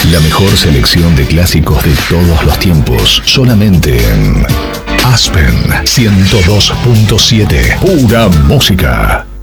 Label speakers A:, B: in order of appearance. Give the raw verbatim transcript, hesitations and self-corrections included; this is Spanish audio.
A: La mejor selección de clásicos de todos los tiempos, solamente en Aspen ciento dos punto siete. Pura música.